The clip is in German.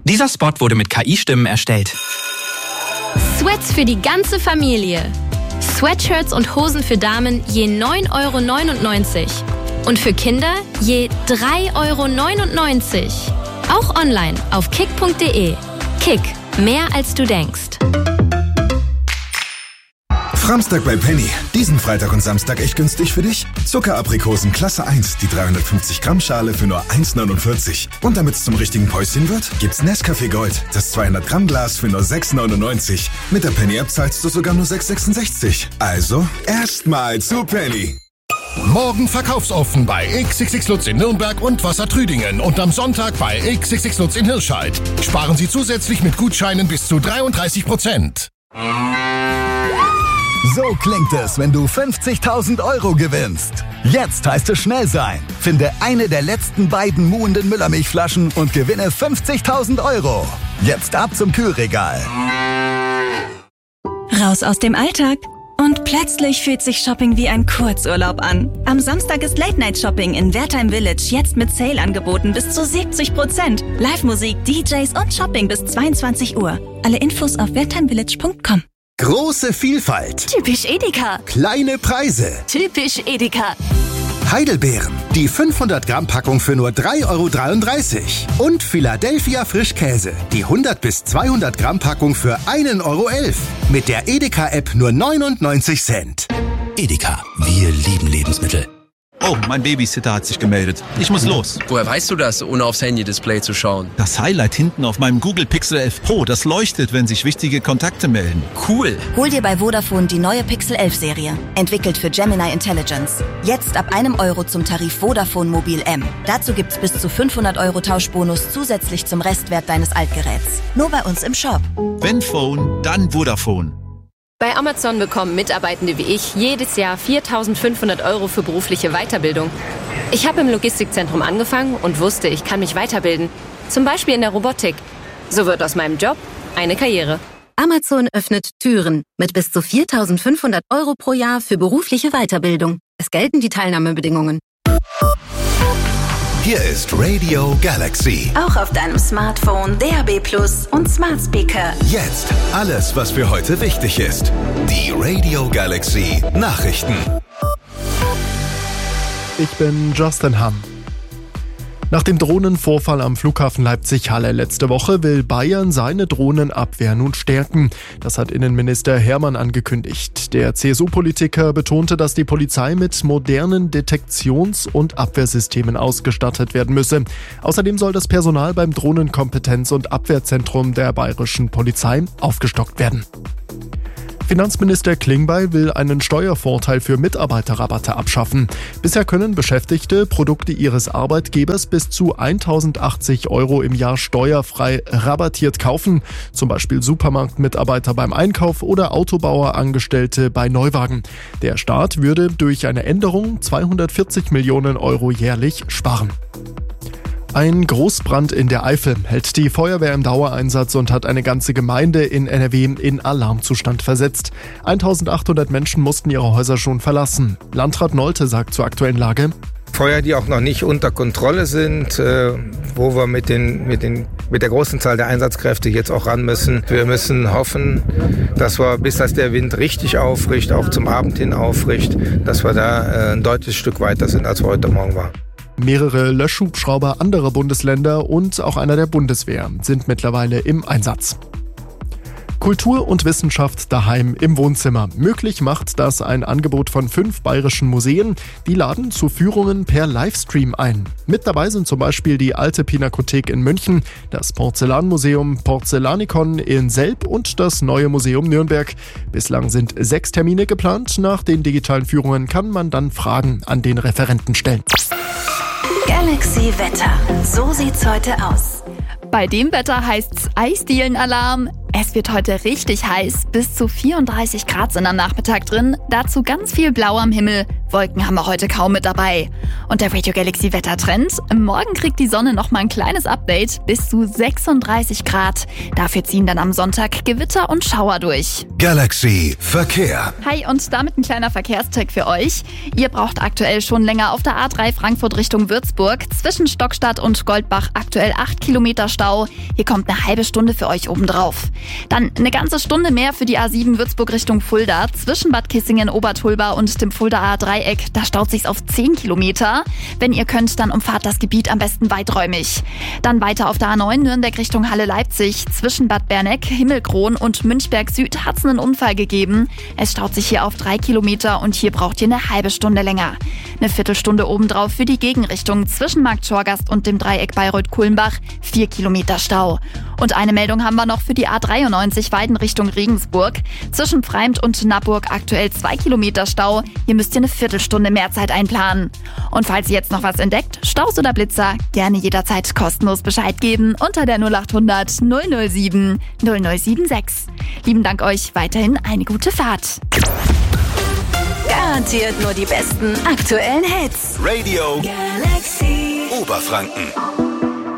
Dieser Spot wurde mit KI-Stimmen erstellt. Sweats für die ganze Familie. Sweatshirts und Hosen für Damen je 9,99 € und für Kinder je 3,99 €. Auch online auf kick.de. Kick, mehr als du denkst. Framstag bei Penny. Diesen Freitag und Samstag echt günstig für dich? Zuckeraprikosen Klasse 1, die 350 Gramm Schale für nur 1,49 €. Und damit es zum richtigen Päuschen wird, gibt's Nescafé Gold, das 200 Gramm Glas für nur 6,99 €. Mit der Penny App zahlst du sogar nur 6,66 €. Also erstmal zu Penny. Morgen verkaufsoffen bei XXX Lutz in Nürnberg und Wassertrüdingen und am Sonntag bei XXX Lutz in Hirscheid. Sparen Sie zusätzlich mit Gutscheinen bis zu 33%. So klingt es, wenn du 50.000 € gewinnst. Jetzt heißt es schnell sein. Finde eine der letzten beiden muhenden Müllermilchflaschen und gewinne 50.000 €. Jetzt ab zum Kühlregal. Raus aus dem Alltag. Und plötzlich fühlt sich Shopping wie ein Kurzurlaub an. Am Samstag ist Late-Night-Shopping in Wertheim Village jetzt mit Sale-Angeboten bis zu 70%. Live-Musik, DJs und Shopping bis 22 Uhr. Alle Infos auf wertheimvillage.com. Große Vielfalt. Typisch Edeka. Kleine Preise. Typisch Edeka. Heidelbeeren. Die 500 Gramm Packung für nur 3,33 €. Und Philadelphia Frischkäse. Die 100 bis 200 Gramm Packung für 1,11 €. Mit der Edeka-App nur 99 Cent. Edeka. Wir lieben Lebensmittel. Oh, mein Babysitter hat sich gemeldet. Ich muss los. Woher weißt du das, ohne aufs Handy-Display zu schauen? Das Highlight hinten auf meinem Google Pixel 11 Pro, das leuchtet, wenn sich wichtige Kontakte melden. Cool. Hol dir bei Vodafone die neue Pixel 11-Serie. Entwickelt für Gemini Intelligence. Jetzt ab 1 € zum Tarif Vodafone Mobil M. Dazu gibt's bis zu 500 € Tauschbonus zusätzlich zum Restwert deines Altgeräts. Nur bei uns im Shop. Wenn Phone, dann Vodafone. Bei Amazon bekommen Mitarbeitende wie ich jedes Jahr 4.500 € für berufliche Weiterbildung. Ich habe im Logistikzentrum angefangen und wusste, ich kann mich weiterbilden. Zum Beispiel in der Robotik. So wird aus meinem Job eine Karriere. Amazon öffnet Türen mit bis zu 4.500 € pro Jahr für berufliche Weiterbildung. Es gelten die Teilnahmebedingungen. Hier ist Radio Galaxy. Auch auf deinem Smartphone, DAB+ und Smart Speaker. Jetzt alles, was für heute wichtig ist. Die Radio Galaxy Nachrichten. Ich bin Justin Hamm. Nach dem Drohnenvorfall am Flughafen Leipzig-Halle letzte Woche will Bayern seine Drohnenabwehr nun stärken. Das hat Innenminister Hermann angekündigt. Der CSU-Politiker betonte, dass die Polizei mit modernen Detektions- und Abwehrsystemen ausgestattet werden müsse. Außerdem soll das Personal beim Drohnenkompetenz- und Abwehrzentrum der bayerischen Polizei aufgestockt werden. Finanzminister Klingbeil will einen Steuervorteil für Mitarbeiterrabatte abschaffen. Bisher können Beschäftigte Produkte ihres Arbeitgebers bis zu 1.080 € im Jahr steuerfrei rabattiert kaufen, zum Beispiel Supermarktmitarbeiter beim Einkauf oder Autobauerangestellte bei Neuwagen. Der Staat würde durch eine Änderung 240 Millionen € jährlich sparen. Ein Großbrand in der Eifel hält die Feuerwehr im Dauereinsatz und hat eine ganze Gemeinde in NRW in Alarmzustand versetzt. 1.800 Menschen mussten ihre Häuser schon verlassen. Landrat Nolte sagt zur aktuellen Lage: Feuer, die auch noch nicht unter Kontrolle sind, wo wir mit der großen Zahl der Einsatzkräfte jetzt auch ran müssen. Wir müssen hoffen, dass wir, bis das der Wind richtig aufricht, auch zum Abend hin aufricht, dass wir da ein deutliches Stück weiter sind, als wir heute Morgen waren. Mehrere Löschhubschrauber anderer Bundesländer und auch einer der Bundeswehr sind mittlerweile im Einsatz. Kultur und Wissenschaft daheim im Wohnzimmer. Möglich macht das ein Angebot von 5 bayerischen Museen. Die laden zu Führungen per Livestream ein. Mit dabei sind zum Beispiel die Alte Pinakothek in München, das Porzellanmuseum Porzellanikon in Selb und das Neue Museum Nürnberg. Bislang sind 6 Termine geplant. Nach den digitalen Führungen kann man dann Fragen an den Referenten stellen. Galaxy Wetter. So sieht's heute aus. Bei dem Wetter heißt's Eisdielenalarm. Es wird heute richtig heiß, bis zu 34 Grad sind am Nachmittag drin. Dazu ganz viel Blau am Himmel Wolken haben wir heute kaum mit dabei. Und der Radio Galaxy Wettertrend. Morgen kriegt die Sonne nochmal ein kleines Update bis zu 36 Grad. Dafür ziehen dann am Sonntag Gewitter und Schauer durch. Galaxy Verkehr. Hi, und damit ein kleiner Verkehrscheck für euch. Ihr braucht aktuell schon länger auf der A3 Frankfurt Richtung Würzburg. Zwischen Stockstadt und Goldbach aktuell 8 Kilometer Stau. Hier kommt eine halbe Stunde für euch obendrauf. Dann eine ganze Stunde mehr für die A7 Würzburg Richtung Fulda. Zwischen Bad Kissingen, Obertulba und dem Fuldaer Dreieck. Da staut sich's auf 10 Kilometer. Wenn ihr könnt, dann umfahrt das Gebiet am besten weiträumig. Dann weiter auf der A9 Nürnberg Richtung Halle-Leipzig. Zwischen Bad Berneck, Himmelkron und Münchberg Süd hat's einen Unfall gegeben. Es staut sich hier auf 3 Kilometer und hier braucht ihr eine halbe Stunde länger. Eine Viertelstunde obendrauf für die Gegenrichtung zwischen Markt Schorgast und dem Dreieck Bayreuth-Kulmbach. 4 Kilometer Stau. Und eine Meldung haben wir noch für die A93 Weiden Richtung Regensburg. Zwischen Pfreimd und Naburg aktuell 2 Kilometer Stau. Hier müsst ihr eine Viertelstunde mehr Zeit einplanen. Und falls ihr jetzt noch was entdeckt, Staus oder Blitzer, gerne jederzeit kostenlos Bescheid geben unter der 0800 007 0076. Lieben Dank euch, weiterhin eine gute Fahrt. Garantiert nur die besten aktuellen Hits. Radio Galaxy Oberfranken.